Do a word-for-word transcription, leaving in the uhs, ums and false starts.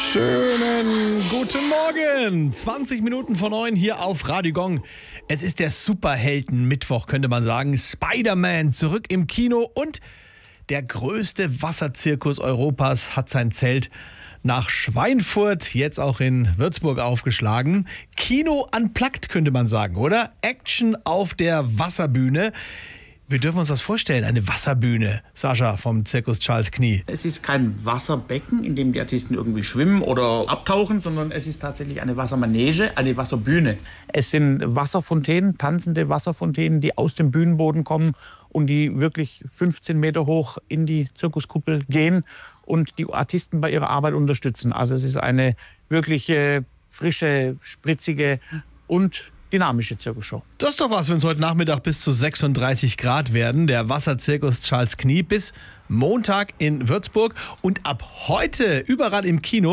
Schönen guten Morgen. zwanzig Minuten vor neun hier auf Radio Gong. Es ist der Superhelden-Mittwoch, könnte man sagen. Spider-Man zurück im Kino und der größte Wasserzirkus Europas hat sein Zelt nach Schweinfurt, jetzt auch in Würzburg aufgeschlagen. Kino unplugged, könnte man sagen, oder? Action auf der Wasserbühne. Wir dürfen uns das vorstellen, eine Wasserbühne. Sascha vom Zirkus Charles Knie. Es ist kein Wasserbecken, in dem die Artisten irgendwie schwimmen oder abtauchen, sondern es ist tatsächlich eine Wassermanege, eine Wasserbühne. Es sind Wasserfontänen, tanzende Wasserfontänen, die aus dem Bühnenboden kommen und die wirklich fünfzehn Meter hoch in die Zirkuskuppel gehen und die Artisten bei ihrer Arbeit unterstützen. Also es ist eine wirklich äh, frische, spritzige und dynamische Zirkusshow. Das ist doch was, wenn es heute Nachmittag bis zu sechsunddreißig Grad werden. Der Wasserzirkus Charles Knie bis Montag in Würzburg und ab heute überall im Kino.